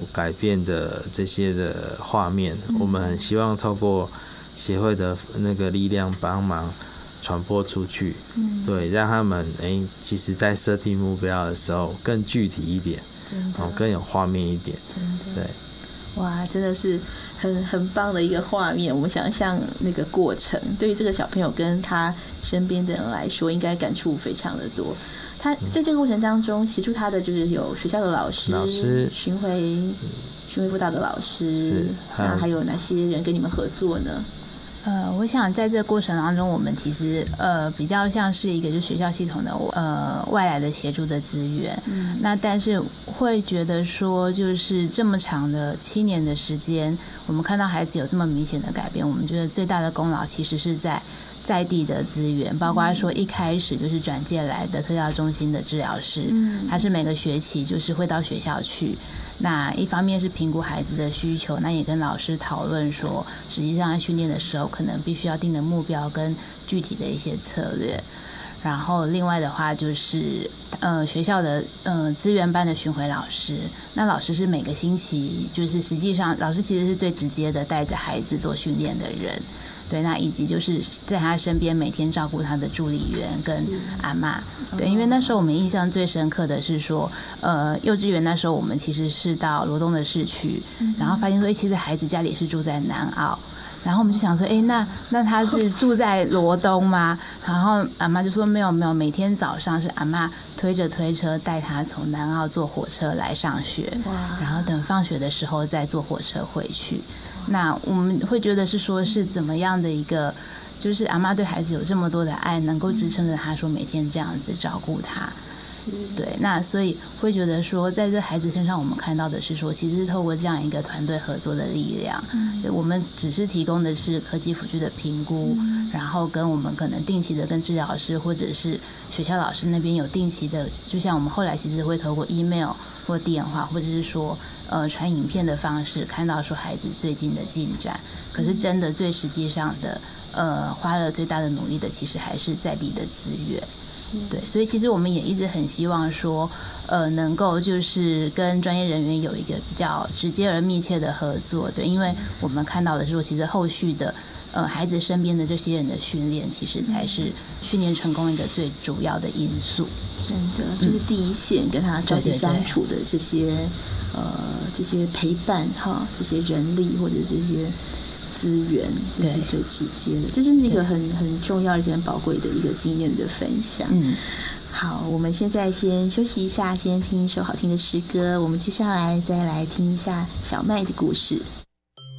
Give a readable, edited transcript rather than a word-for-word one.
改变的这些的画面，我们很希望透过协会的那个力量帮忙传播出去，对，让他们其实在设定目标的时候更具体一点，更有画面一点， 真的， 对。 哇，真的是很棒的一个画面。我们想象那个过程，对于这个小朋友跟他身边的人来说，应该感触非常的多。他在这个过程当中协助他的就是有学校的老师、巡回辅导的老师，那还有哪些人跟你们合作呢？ 我想在这个过程当中，我们其实比较像是一个就是学校系统的外来的协助的资源，那但是会觉得说，就是这么长的7年的时间，我们看到孩子有这么明显的改变，我们觉得最大的功劳其实是在地的资源，包括说一开始就是转介来的特教中心的治疗师，他是每个学期就是会到学校去，那一方面是评估孩子的需求，那也跟老师讨论说，实际上在训练的时候可能必须要定的目标跟具体的一些策略。然后另外的话就是学校的资源班的巡回老师，那老师是每个星期，就是实际上老师其实是最直接的带着孩子做训练的人，对，那以及就是在他身边每天照顾他的助理员跟阿嬷，对，因为那时候我们印象最深刻的是说，幼稚园那时候我们其实是到罗东的市区，然后发现说，其实孩子家里是住在南澳。然后我们就想说，那他是住在罗东吗？然后阿嬷就说没有，每天早上是阿嬷推着推车带他从南澳坐火车来上学，然后等放学的时候再坐火车回去。那我们会觉得是说是怎么样的一个，就是阿嬷对孩子有这么多的爱，能够支撑着他说每天这样子照顾他。对，那所以会觉得说，在这孩子身上，我们看到的是说，其实是透过这样一个团队合作的力量，对，我们只是提供的是科技辅助的评估，然后跟我们可能定期的跟治疗师或者是学校老师那边有定期的，就像我们后来其实会透过 email 或电话，或者是说传影片的方式，看到说孩子最近的进展。可是真的最实际上的花了最大的努力的，其实还是在地的资源。对，所以其实我们也一直很希望说，能够就是跟专业人员有一个比较直接而密切的合作。对，因为我们看到的是说，其实后续的孩子身边的这些人的训练，其实才是训练成功一个最主要的因素。 真的，就是第一线跟他朝夕相处的这些这些陪伴哈，这些人力或者这些资源，这是最直接的，这真是一个很重要而且很宝贵的一个经验的分享。好，我们现在先休息一下，先听一首好听的诗歌，我们接下来再来听一下小麦的故事。